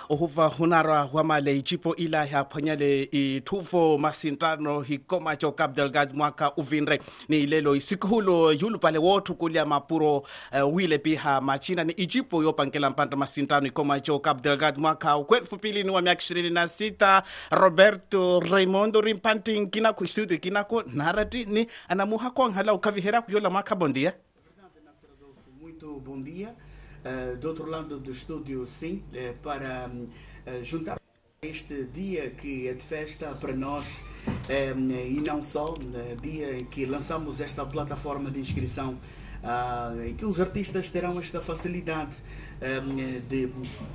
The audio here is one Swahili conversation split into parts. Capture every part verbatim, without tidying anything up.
ohuva hunara huamale ichipo ila ya panyale itufo masintano hikoma cho Cabo Delgado mwaka uvinre ni lelo isikuhulo yulu pale wotu kulia mapuro uh, wile piha machina ni ichipo yopankela mpanta masintano hikoma cho Cabo Delgado mwaka ukwetu pili ni wa miaka ishirini na sita. Roberto Raimundo Rimpanting kinako istudio kinako narati ni anamuha kwa nghala ukavihera kuyola mwaka bondia. Muito bom dia. Uh, do outro lado do estúdio, sim, uh, para uh, juntar este dia que é de festa para nós um, e não só, uh, dia em que lançamos esta plataforma de inscrição, uh, em que os artistas terão esta facilidade um, de...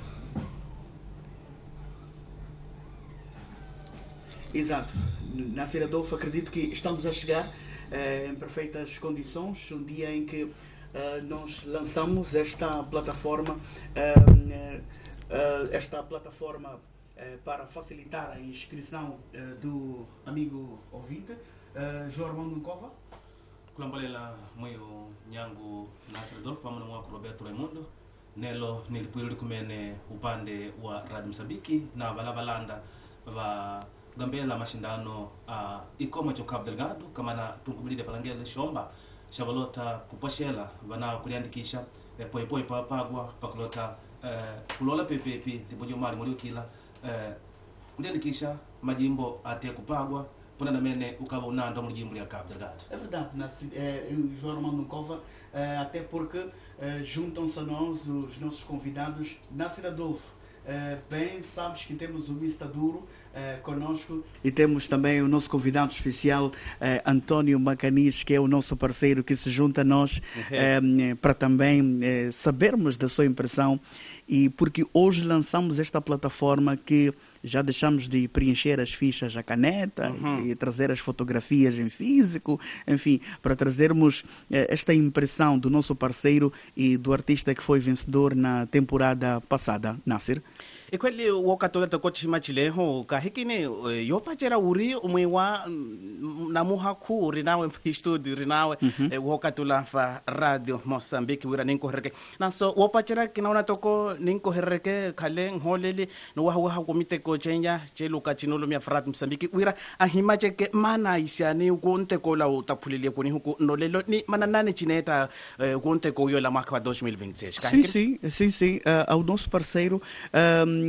Exato. Nasser Adolfo, acredito que estamos a chegar uh, em perfeitas condições, um dia em que Uh, nós lançamos esta plataforma, uh, uh, uh, esta plataforma uh, para facilitar a inscrição uh, do amigo ouvinte, uh, João Armando Nkova. Kulambalela moyo nyangu Nasser Adolfo pamoja na Roberto Raimundo nelo nilipuyuli kumene upande wa Radio Msambiki na balabalanda ba gambela mashindano uh, ikoma cho Cabo Delgado kama na tunkubilide palangele shomba shabalota kupashela vana kuliandikisha eh, poi poi papagwa pakulota eh, kulola pepepi ndipojo mali mulio kila eh, kuliandikisha majimbo ate kupagwa pona na mene ukava unando mu jimbo ya Cabo Delgado. É verdade, Nasser, é, João Armando Nkova, é, até porque é, juntam-se a nós os nossos convidados. Nasser Adolfo, é, bem sabes que temos o mister Duro é, conosco e temos também o nosso convidado especial, é, António Macanis, que é o nosso parceiro que se junta a nós é, para também é, sabermos da sua impressão, e porque hoje lançamos esta plataforma que já deixamos de preencher as fichas à caneta uhum. e trazer as fotografias em físico, enfim, para trazermos eh, esta impressão do nosso parceiro e do artista que foi vencedor na temporada passada, Nasser. E kweli wakatola tokoti machileho kahikini yopachera uri umwewa namuha ku rinawe studio rinawe wakatola fa Radio Mozambique wira ninko herke naso wopachera kinaona toko ninko herke kale ngholeli no wa wa komite ko chenya cheluka chinolo mya Radio Mozambique wira ahima cheke mana isiani ukonte ko la utapulile kuni huko nolelo ni mananane chineta ukonte ko yo la mwaka wa dois mil e vinte e seis. Sim, sim, sim, sim, uh, ao nosso parceiro um,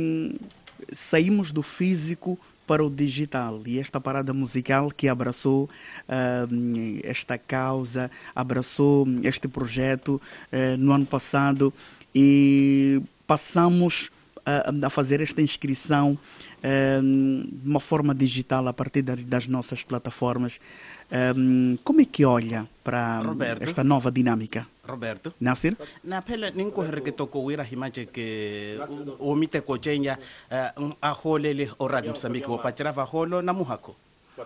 saímos do físico para o digital, e esta parada musical que abraçou uh, esta causa, abraçou este projeto uh, no ano passado, e passamos uh, a fazer esta inscrição uh, de uma forma digital a partir das, das nossas plataformas. Um, como é que olha para Roberto, esta nova dinâmica? Roberto, Nasser? Na pele ninko herke toko wira himache ke omite ko chenya a holele o Radio Mozambique o pachirava holo na muhako.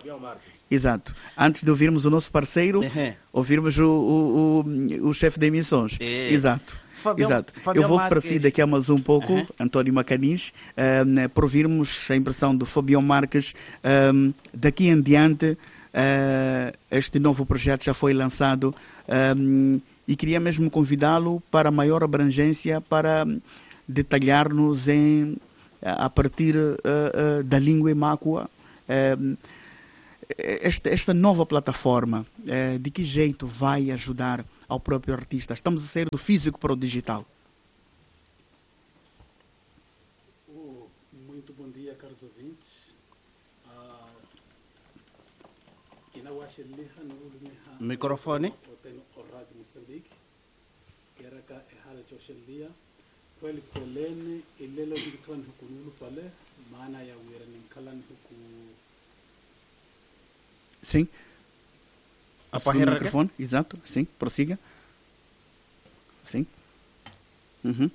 Exato. Antes de ouvirmos o nosso parceiro, uhum. ouvirmos o, o, o, o chefe de emissões. É. Exato. Fabião, Exato. Fabião Eu volto Marques. Para si daqui a mais um pouco, uhum. António Macanis, um, para ouvirmos a impressão do Fabião Marques. Um, daqui em diante, uh, este novo projeto já foi lançado, um, e queria mesmo convidá-lo para maior abrangência, para detalhar-nos em, a partir uh, uh, da língua mácua, uh, esta, esta nova plataforma, uh, de que jeito vai ajudar ao próprio artista? Estamos a sair do físico para o digital. Oh, muito bom dia, caros ouvintes. Uh, Microfone. Moçambique, que era cá é hala choshelia, kweli kwelene ilelo dikran hukunulu pale, maana ya wira ninkalan huku. Sim. Apagar o microfone, exato, sim, prossiga. Sim. Uhum.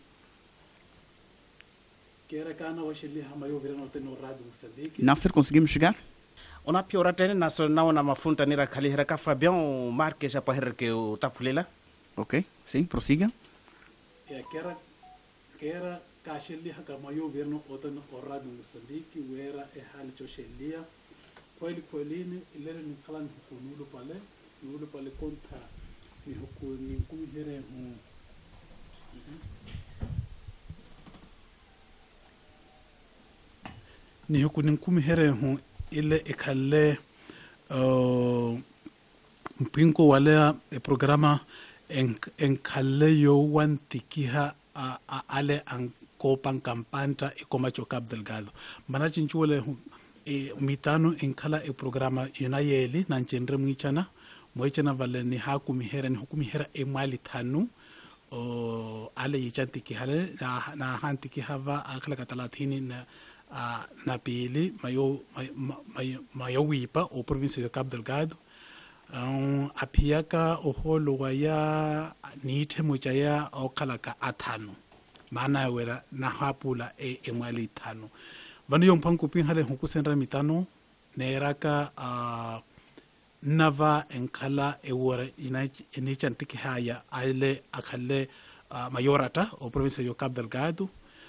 Que era cá na washelia hamayo wira no teno Radio Moçambique. Nasser, conseguimos chegar? Ona piora tene naso naona mafunta nira kalihera ka Fabião Marques já para que o tapulela. Ok, sim, prossiga. É que era que era cacheli hakamayo verno otano orado Moçambique, era é hali chochelia. Kweli kwelini ilele ni kalan hukunulo pale, nulo pale konta ni hukuni kumhere hu. ni hukunin kumihere hu ile ikale uh, mpinko wale e programa en en kale yo wantikiha a, a ale an kopan kampanta e koma cho Cabo Delgado mana chinchule e mitano en kala e programa yunayeli na nchendre mwichana mwichana vale ni haku mihere ni huku mihere e mali tanu o ale yichanti hale na, na hanti kihava akala katalatini na uh, na pili mayo mayo mayo wipa o province de Cabo Delgado um, apiaka oholo waya nite mujaya o kalaka atano mana wera na hapula e emwali tano vanu yong panku pin hale huku senra mitano neraka uh, nava enkala e wora ina ina chantiki haya ale akale uh, mayorata o province de Cabo Delgado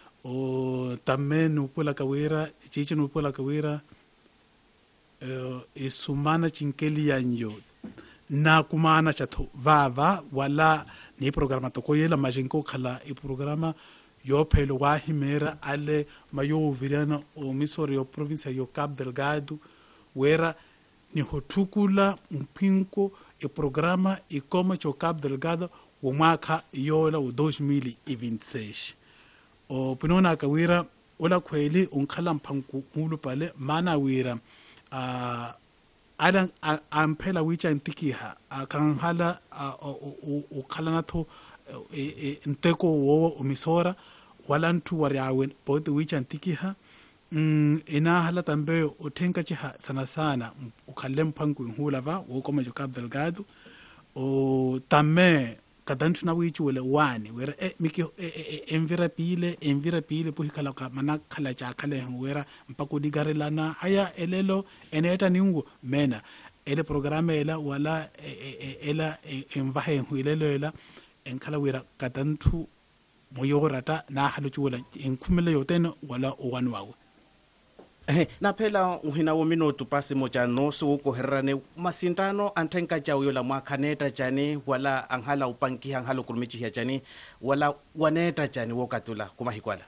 o tamen nupula kawira chichi nupula kawira uh, isumana chinkeli yanyo na kumana chato vava wala ni programa toko yela majinko khala i programa yo phelo wa himera ale mayo virana o misori yo province yo Cabo Delgado wera ni hotukula mpinko e programa e koma cho Cabo Delgado wo mwaka yola wo dois mil e vinte e seis o pinona kawira ola kweli unkhala mpanku mulu pale mana wira a uh, adan amphela wicha ntikiha akanhala ukhala natho nteko wo umisora wala ntu wariawe bote wicha ntikiha mm ina hala tambe uthenka chiha sana sana ukhalle mphanku nhulava wo koma jo Cabo Delgado o tamme kadantu na wichule wani wera e miki envira pile envira pile pu hikala ka mana khala cha khale wera mpako digarelana haya elelo eneta ningu mena ele programa ela wala ela envahe huilelo ela enkhala wera kadantu moyorata na halu chula enkumele yoten wala owanu wawe Eh, na phela uhina wo minutu pasi moja nosu uko herrane masintano antenka cha uyola mwakaneta chani wala anghala upanki anghala kurumichi ya chani wala waneta chani wokatula kumahikwala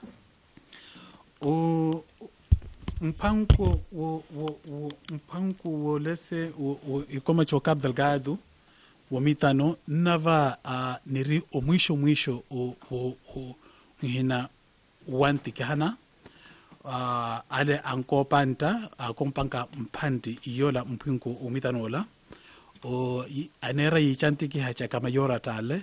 o mpanko wo wo mpanko wo lese wo ikoma cho Cabo Delgado wo mitano nava uh, niri o mwisho mwisho o o, o hina wanti kahana uh, ale ankopanta akompanka mpandi iyola mpinko umitanola o anera yichantiki hacha kama yora tale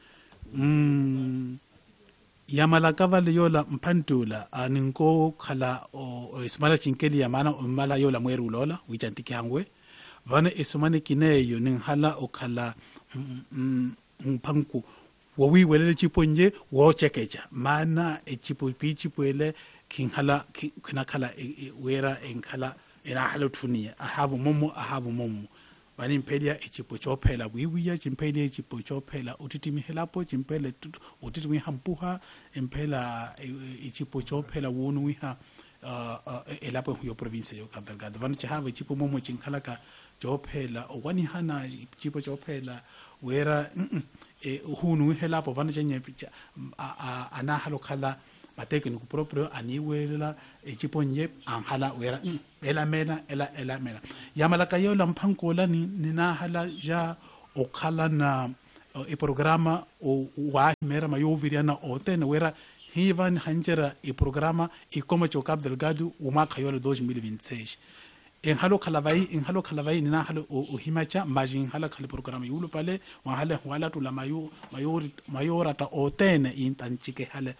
mm yamala kavale yola mpantula aninko khala o ismala chinkeli yamana umala yola mweru lola wichantiki hangwe vana ismane kineyo ninhala okhala mpanku wo wi welele chiponje wo chekecha mana e chipo pichi pwele kinhala kinakhala wera enkhala ena halo tunia ahavu momo ahavu momo vani mpelia e chipo chophela wiwiya chimpelia e chipo chophela utitimi helapo chimpele utitimi hampuha impela e chipo chophela wonu wiha uh elapo huyo province yo Cabo Delgado vani chahava chipo momo chinkhala ka chophela wani hana chipo chophela wera e hunu helapo vani chenye picha ana halo khala mateke ku proprio aniwela e chiponye anhala wera ela mena ela ela mena yamala kayo la mphankola ni nina hala ja okhala na e programa o wa mera mayo viriana oten wera hivan hanjera e programa e como cho Cabo Delgado uma kayo dois mil e vinte e seis en halo khalavai en halo khalavai nina halo o himacha majin hala khale programa yulu pale wa hala wala tu la mayo mayor mayorata oten intanchike hala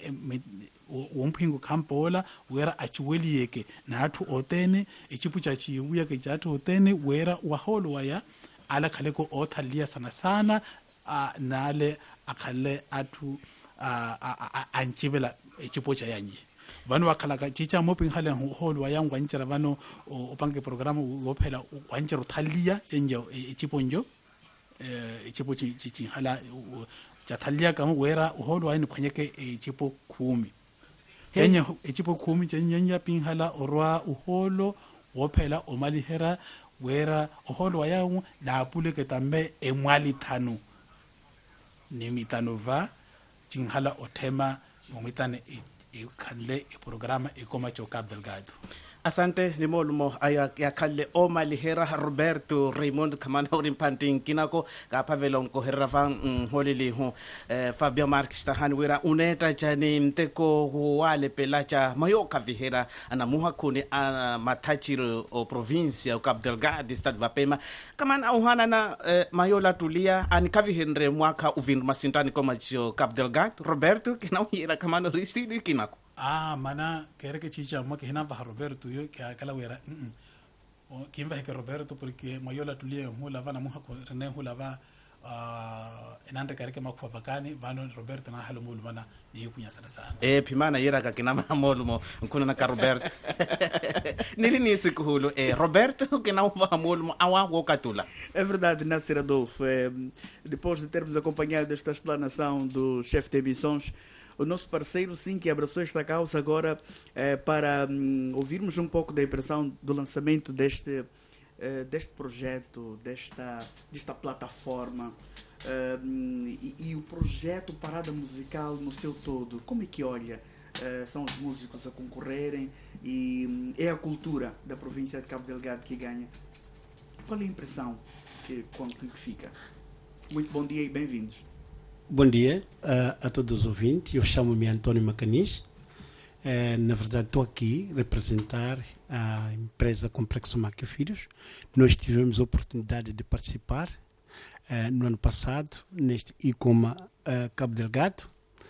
wompingo kampola wera achuweli yeke na hatu otene echipucha chiuya ke jatu otene wera waholo waya ala khaleko othalia sana sana nale akhale atu anchivela echipucha yanyi vanu wakhalaka chicha moping hale holo waya ngwanchera vano opange programa wophela wanchero thalia chenjo echiponjo echipuchi chichi hala chathalia kama wera holo waya ni phanyeke echipo kumi kenya echipo kumi nyanya pinhala orwa uholo wophela omalihera wera uholo wayangu na apuleke tambe emwali thanu ni mitanova chinhala othema ngomitane e khalle e programa e koma cho Cabo Delgado. Asante ni molumo aya ya kalle o malihera Roberto Raymond kamana urin panting kinako ka pavelon ko herravan holili hu Fabio Marques tahani wira uneta chani mteko wale pelacha mayoka vihera ana muha kuni ana matachiro o provincia o Cabo Delgado estado vapema kamana auhana na mayola tulia ani kavihenre mwaka uvin masintani koma cho Cabo Delgado Roberto kinau hira kamana ristidi kinako. Ah, mana kere que chicha mo que hina va Roberto yo que akala wera mm o quien va que Roberto porque mayola tulia hula vana mo ko rene hula va ah enande kere que makfa vakani vano Roberto na halo mulu mana ni kunya sana sana eh pimana yera ka kinama molu mo nkuna na ka Roberto nili ni sikuhulu eh Roberto que não va molu mo awa wo katula. É verdade, Nasser Adolfo, é, depois de termos acompanhado esta explanação do chefe de emissões, o nosso parceiro, sim, que abraçou esta causa agora eh, para hum, ouvirmos um pouco da impressão do lançamento deste, eh, deste projeto, desta, desta plataforma eh, e, e o projeto Parada Musical no seu todo. Como é que olha? Eh, são os músicos a concorrerem e hum, é a cultura da província de Cabo Delgado que ganha. Qual é a impressão que, que fica? Muito bom dia e bem-vindos. Bom dia uh, a todos os ouvintes. Eu chamo-me Antônio Macanis. Uh, na verdade, estou aqui a representar a empresa Complexo Mac Filhos. Nós tivemos a oportunidade de participar uh, no ano passado neste ICOMA uh, Cabo Delgado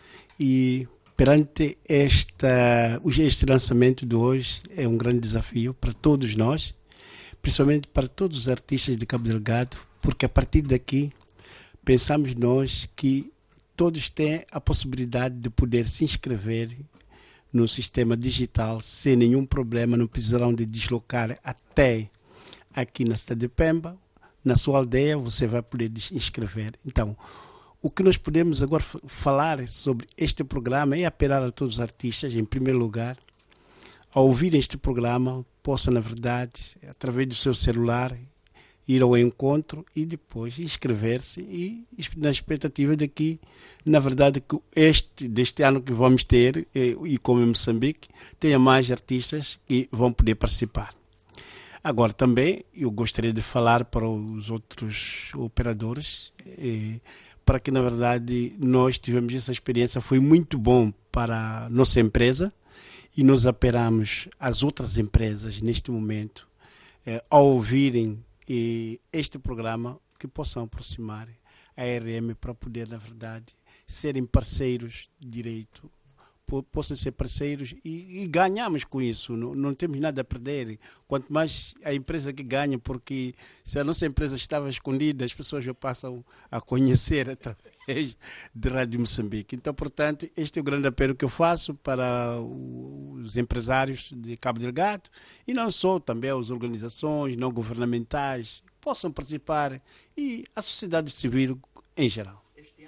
e perante esta, este lançamento de hoje é um grande desafio para todos nós, principalmente para todos os artistas de Cabo Delgado, porque a partir daqui pensamos nós que todos têm a possibilidade de poder se inscrever no sistema digital sem nenhum problema, não precisarão de deslocar até aqui na cidade de Pemba, na sua aldeia você vai poder se inscrever. Então, o que nós podemos agora falar sobre este programa é apelar a todos os artistas, em primeiro lugar, a ouvir este programa, possam, na verdade, através do seu celular, ir ao encontro e depois inscrever-se e na expectativa de que, na verdade, que este, deste ano que vamos ter, e, e como em Moçambique, tenha mais artistas que vão poder participar. Agora também eu gostaria de falar para os outros operadores, e, para que, na verdade, nós tivemos essa experiência, foi muito bom para a nossa empresa e nós apelamos às outras empresas neste momento eh, a ouvirem e este programa que possam aproximar a R M para poder, na verdade, serem parceiros de direito, possam ser parceiros e, e ganhamos com isso, não, não temos nada a perder, quanto mais a empresa que ganha, porque se a nossa empresa estava escondida, as pessoas já passam a conhecer através de Rádio Moçambique. Então, portanto, este é o grande apelo que eu faço para os empresários de Cabo Delgado e não só, também as organizações não governamentais possam participar e a sociedade civil em geral.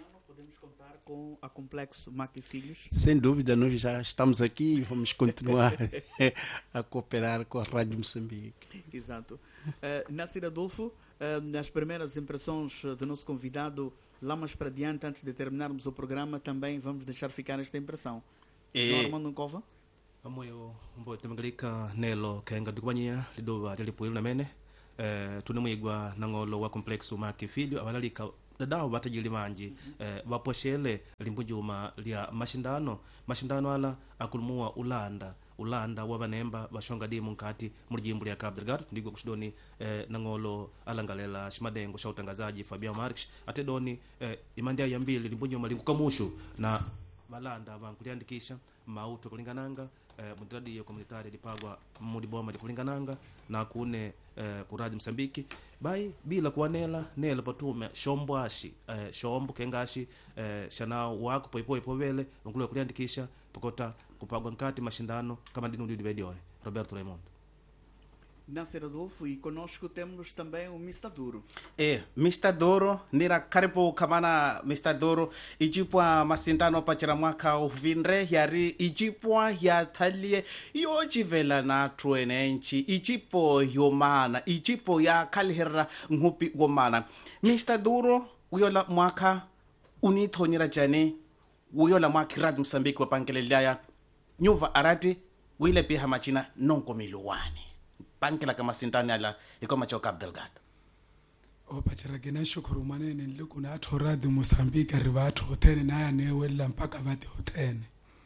Com a Complexo Mac Filhos? Sem dúvida, nós já estamos aqui e vamos continuar a cooperar com a Rádio Moçambique. Exato. Uh, Nasser Adolfo, uh, nas primeiras impressões do nosso convidado, lá mais para diante, antes de terminarmos o programa, também vamos deixar ficar esta impressão. E... João Armando Nkova? Vamos eu um pouco de magalika nelo kenga de companhia lido a delipoil na mene tunamwigwa nangolo wa Complexo Mac Filhos abalalika dadao batajili manji eh, waposhele limbujuma lia mashindano mashindano ala akulumua ulanda ulanda wabanemba bashonga dimu nkati murjimbu ya Cabo Delgado ndigwa kushidoni eh, nangolo alangalela shimadengo sha utangazaji Fabio Marques atedoni eh, imandia ya mbili limbujuma lingukamushu na balanda bankuliandikisha mauto kulingananga eh, mudradi ya komunitari lipagwa mudiboma kulingananga na kune eh, kuradi Msambiki bai bila kuanela nela patume shombwashi eh, shombo kengashi eh, shana wako poipo ipovele ngule kuliandikisha pokota kupagwa nkati mashindano kama ndinu ndi video Roberto Raymond. Nasser Adolfo, e conosco temos também o Mistaduro. É, Mistaduro, nira karibu kamana Mistaduro, ijipwa masindano pachira mwaka uvinre, yari ijipwa ya talie, yoji vela na truenenchi, ijipo yomana, ijipo ya kalihera ngupi gomana. Mistaduro, uyola mwaka unitonyira jane, uyola mwaka Rádio Moçambique wa pangelelaya, nyuva arati wile pia machina non komiluwani pankila kama sintani ala ikoma cho Cabo Delgado o pachara gena shukuru manene nliku na atho radio Mozambique riva atho hotene na ya newela mpaka vate hotene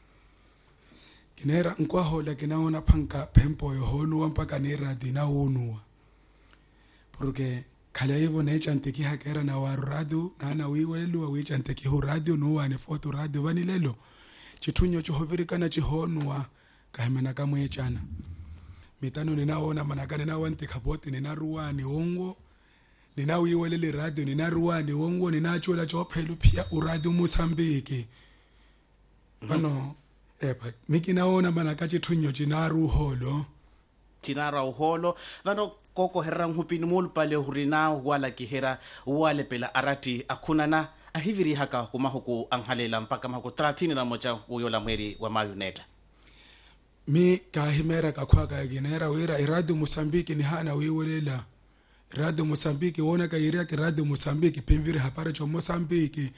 kinera nkwa hola kinaona panka pempo yo honu mpaka ni radio na unua porque kala hivyo na chanteki hakera na wa radio na na wiwelu wa chanteki hu radio no wa ne foto radio bani lelo chitunyo cho hovirika na chihonwa kahemana kamwe chana mitano ninaona manakane na wanti kaboti nina ruwani wongo nina wiwelele radio nina ruwani wongo nina chola cho phelu pia uradio Mozambique bano mm -hmm. epa miki naona manakache tunyo chinaru holo tinara uholo vano koko herang hupini mulu pale hurina wala kihera wale pela arati akunana ahiviri haka kumahuku anghalela mpaka mahuku thelathini na moja uyola mweri wa mayuneta mi kahimera kakwaka ginera wira radio Mozambique ni hana wiwelela radio Mozambique wona ka iria ke radio Mozambique pimviri hapare cho Mozambique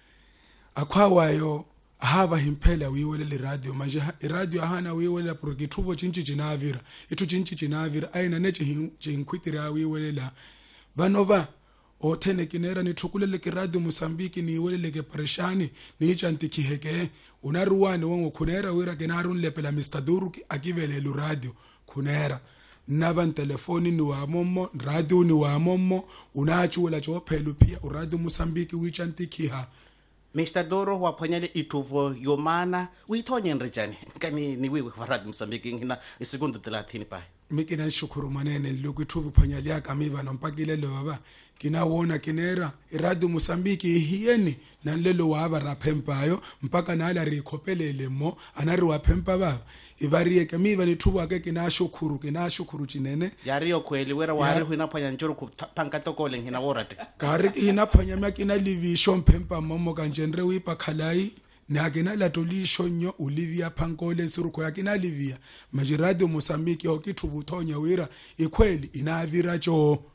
akwawayo hava himpela wiwelele radio manje radio hana wiwelela porque tuvo chinchi chinavira itu chinchi chinavira aina neche hinkwitira wiwelela vanova otene kinera ni thukulele ke radio Mozambique ni welele ke parishani ni chanti heke unaruwani wongo kunera wira kenarun lepela Mister Duru akivele lu radio kunera naban telefoni ni wa momo radio ni wa momo unachula cho phelu pia radio Mozambique wichanti kiha Mister Doro wa phonyele ituvo yomana uithonye nrijani kani ni wiwe wa radio Mozambique ngina isekundo thelathini pa mikina shukuru manene lokuthuvu phonyele yakamiva nompakile lo baba kinawona kinera radio Mozambique hiyeni nanlelo waba raphempayo mpaka nala rikhopelele mo anari waphempa baba ivarie kamiva nithuva ke kinashukuru kinashukuru chinene yariyo kweli wera wari hina phanya njoro kuphanka tokole ngina worate kari hina phanya makina livisho mphempa momo kanjenre wipa khalai nakina latolisho nyo Olivia Pankole siruko yakina Olivia manje radio Mozambique okithuvu thonya wira ikweli inavira cho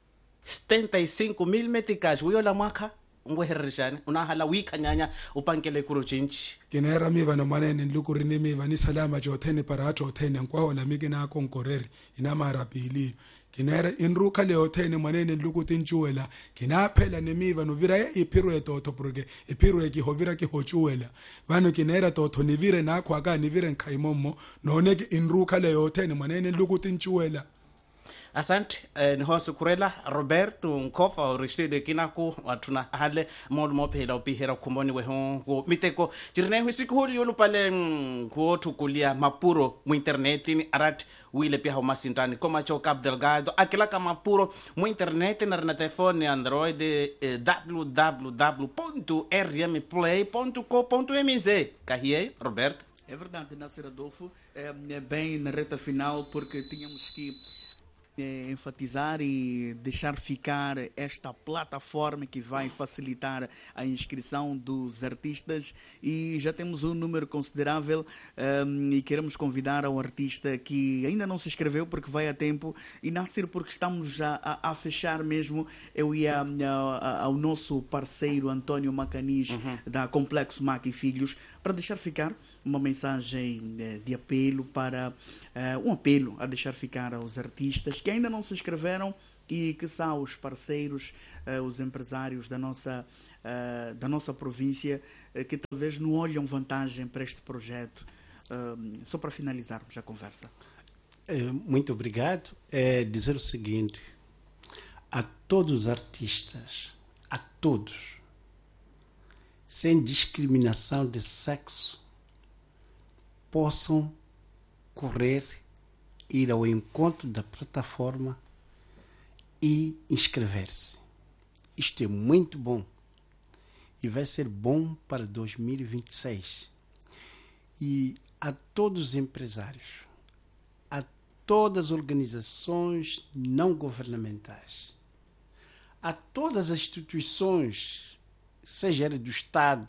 setenta e cinco mil meticais uyola mwaka ngweherishane unahala wikanyanya upankele kuro chinchi kinera miva no manene nlukurini miva ni salama jothene parato hothene nkwahola mikina konkoreri ina marapili kinera inruka le hothene manene nlukutinchuela kinaphela nemiva no vira ipiro etoto porque ipiro eki hovira ki hochuela vano kinera toto ni vire nakho aka ni vire nkhaimomo none ke inruka le hothene manene nlukutinchuela asante eh, nihosi kurela Roberto Nkofa orishide kinako watuna hale molu mophela opihera kumboni weho go miteko jirne hwisiku holi yolu pale go thukulia mapuro mu internet ni arat wile pia homasintani koma cho Cabo Delgado akila kama mapuro mu internet na na telefone Android eh, w w w ponto r m play ponto co ponto m z kahie Roberto. É verdade, Nasser Adolfo, é bem na reta final porque tínhamos que É, enfatizar e deixar ficar esta plataforma que vai facilitar a inscrição dos artistas e já temos um número considerável um, e queremos convidar ao artista que ainda não se inscreveu porque vai a tempo e nascer porque estamos a, a, a fechar mesmo eu ia a, a, ao nosso parceiro Antônio Macanis uhum. da Complexo Mac e Filhos para deixar ficar uma mensagem de apelo para uh, um apelo a deixar ficar aos artistas que ainda não se inscreveram e que são os parceiros, uh, os empresários da nossa, uh, da nossa província uh, que talvez não olham vantagem para este projeto. Uh, só para finalizarmos a conversa. É, muito obrigado. É dizer o seguinte, a todos os artistas, a todos, sem discriminação de sexo, possam correr, ir ao encontro da plataforma e inscrever-se. Isto é muito bom e vai ser bom para dois mil e vinte e seis. E a todos os empresários, a todas as organizações não governamentais, a todas as instituições, seja do Estado,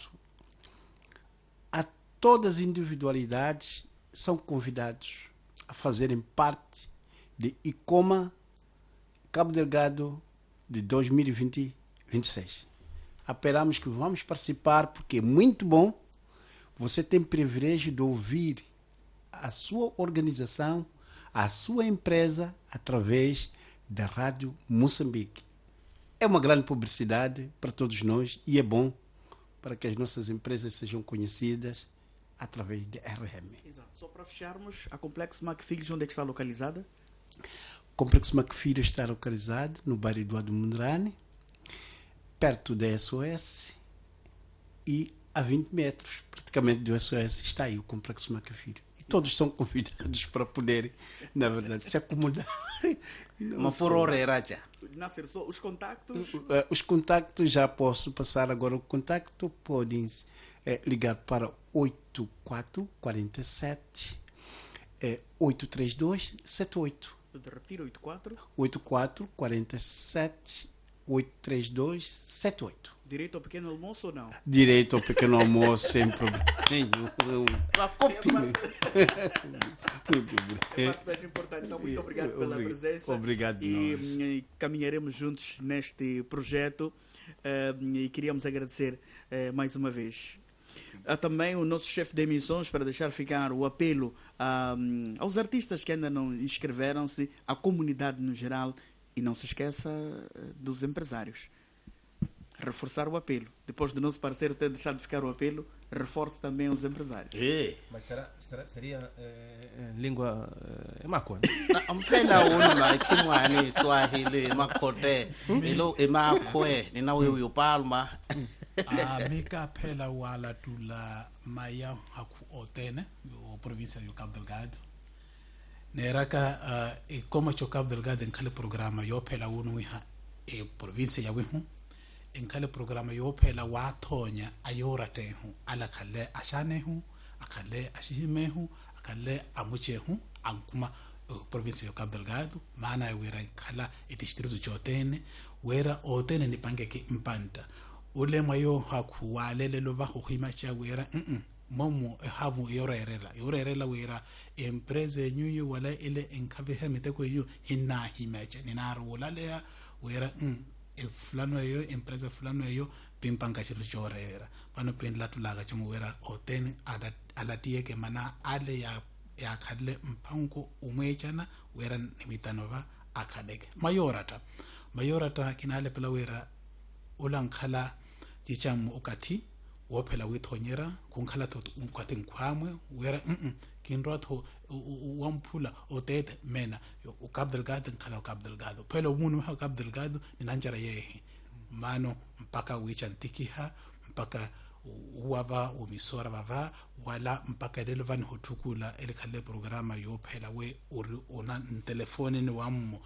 a todas as individualidades são convidados a fazerem parte de ICOMA Cabo Delgado de dois mil e vinte e seis. Apelamos que vamos participar porque é muito bom. Você tem privilégio de ouvir a sua organização, a sua empresa, através da Rádio Moçambique. É uma grande publicidade para todos nós e é bom para que as nossas empresas sejam conhecidas através de R M. Exato. Só para fecharmos, a Complexo Macfilhos, onde é que está localizada? O Complexo Macfilhos está localizado no bairro Eduardo Mundrani, perto da S O S, e a vinte metros, praticamente, do S O S, está aí o Complexo Macfilhos. E todos são convidados para poderem, na verdade, se acomodar. Uma por hora, já. Nasser, só os contactos? Uh, uh, os contactos, já posso passar agora o contacto, podem é, ligar para oito quatro quatro sete, é, oito três dois sete oito. Pode repetir, oito quatro? oito quatro quatro sete, oito três dois sete oito. Direito ao pequeno almoço ou não? Direito ao pequeno almoço, sem problema nenhum. É parte mais importante. Então, muito obrigado pela Obrigado. presença. Obrigado e, nós. e caminharemos juntos neste projeto uh, e queríamos agradecer uh, mais uma vez. Há também o nosso chefe de emissões para deixar ficar o apelo um, aos artistas que ainda não inscreveram-se, à comunidade no geral, e não se esqueça uh, dos empresários. Reforçar o apelo. Depois do nosso parceiro ter deixado de ficar o apelo, reforce também os empresários. É. Mas será, será, seria é, língua é, makwa? Ampela uma kimwani Swahili makote ilo emakwe nina wewe upalma. A mika pela wala tula maya haku otene o província do Cabo Delgado. Neraka e como o Cabo Delgado em aquele programa yo pela unu ha e província ya wihu en kale programa yo phela wa thonya ayora tehu ala khale ashanehu akale ashimehu akale amuchehu ankuma uh, province yo Cabo Delgado mana wera khala e distrito jotene wera otene ni pangeke impanta ule mayo hakuwalele lo ba go hima cha wera mm momo e havu yorerela yorerela wera empresa nyuyo wala ile enkabe mete ko yo hinna himeche ni narula le wera mm e fulano yo empresa fulano yo pimpanga chilo chorera pano pendla tulaga chumuwera oten ala alatie ke mana ale ya ya khadle mpango umwechana wera nimitanova akadeke mayorata mayorata kinale pela wera ulankhala chichamu ukati wophela withonyera kunkhala tot unkwathi nkwamwe wera mm kinrotho wamphula otete mena u Cabo Delgado nkhala u Cabo Delgado phela umuntu wa Cabo Delgado ninanjara yehe mano mpaka wicha ntikiha mpaka uwaba umisora bava wala mpaka lelo van hotukula elikhale programa yo phela we uri ona telefone ni wammo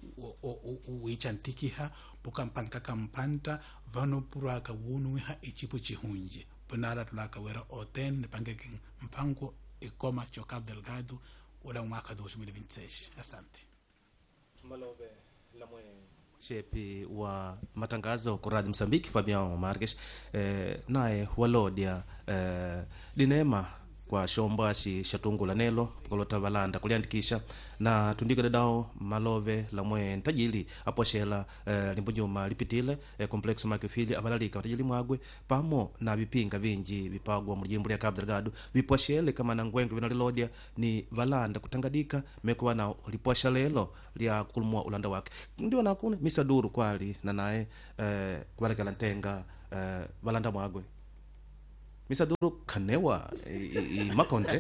wicha ntikiha buka mpanka kampanta vano puraka wunu ha echipo chihunje ponala tulaka wera oten pangeke mpango ikoma cho Cabo Delgado ula mwaka dois mil e vinte e seis. Asante. Malobe lamwe shepi wa matangazo kwa Radio Msambiki Fabian Marques eh, naye walodia eh, dinema kwa shomba shi shatungula nelo kolota balanda kuliandikisha na tundika dadao malove lamwe ntajili aposhela eh, limbujuma lipitile eh, komplexo makifili abalalika tajili mwagwe pamo na bipinga vinji bipagwa mu jimbo lya Cabo Delgado biposhele kama na ngwengo binalilodia ni balanda kutangadika mekuwa na liposha lelo lya kulumwa ulanda wake ndio nakune Mister Duru kwali na naye eh, kwale kalantenga eh, balanda mwagwe Mister Duru kanewa i, i makonte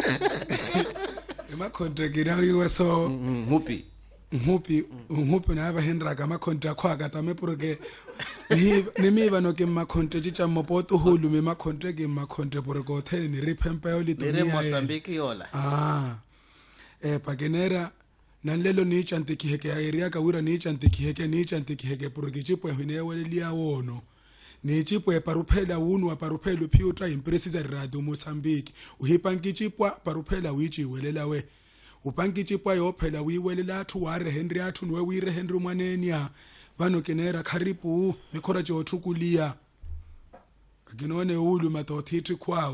makonte girawi so mupi mupi mupi na aba hendra ka makonte akwa ka tame porque ni ni mi bano ke makonte chicha mopoto hulu me makonte ke makonte porque hotel ni ripempa yo litonia ni Mozambique yola ah eh pagenera nanlelo ni chante ki heke area ka wira ni chante ki heke ni chante ki heke porque chipo hine wele lia wono ni chipo e paruphela wunu wa paruphelo phiutra impresiza Radio Mozambique uhipanki chipo paruphela wichi welela we upanki chipo yo phela wiwelela athu wa re Henry athu nwe wi re Henry mwaneni ya vano kenera kharipu mikhora jo thukulia akinone ulu matothiti kwawe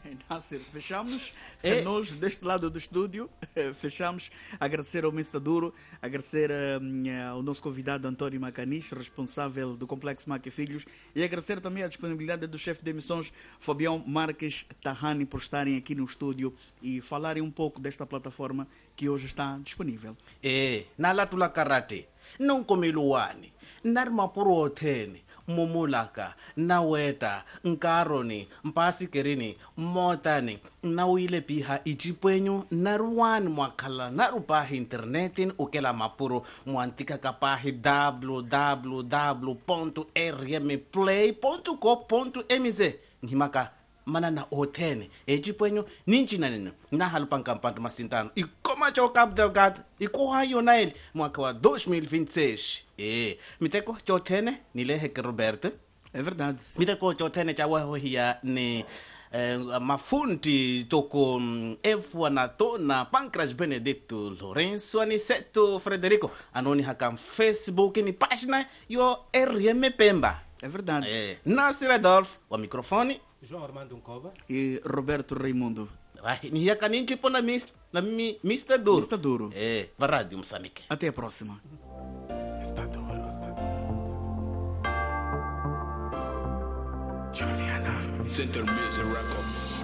Nasser, fechamos. É. Nós, deste lado do estúdio, fechamos. Agradecer ao mister Duro, agradecer uh, ao nosso convidado António Macanis, responsável do Complexo Mac e Filhos, e agradecer também a disponibilidade do chefe de emissões, Fabião Marques Tahani, por estarem aqui no estúdio e falarem um pouco desta plataforma que hoje está disponível. É, na Latula Karate, não come luane, narma por otene. Momulaka, Naweta, Nkaroni, Mpasikerini, Motani, Nawile Piha, Ichipuenyo, Naruan Mwakala, Narupahi internetin, Ukela Mapuro, Mwantika Kapahi, w w w ponto r m play ponto com ponto m z. Nhimaka, Manana Otene, Echipuenyo, Ninchinanino, Nahalpankampanto Masintano, e Coma Chocap Delgado, e Kohayo Nail, Mwakawa dois mil e vinte e seis. É, me tem com Chotene, Nilehe Roberto. É verdade. Me tem com Chotene, Chawahoia, ne Mafunti, Toko, Efuanato, na Pancras Benedicto, Lourenço, Aniceto, Frederico, Anoni Hakam, Facebook, ni página, yo R M Pemba. É verdade. É, Nasser Adolfo, o microfone. João Armando Uncova. E Roberto Raimundo. Ni yakanin tipo na mis, na mi, mister Duro. mister Duro. É, va Rádio Moçambique. Até a próxima. Está duro. Center Music Record.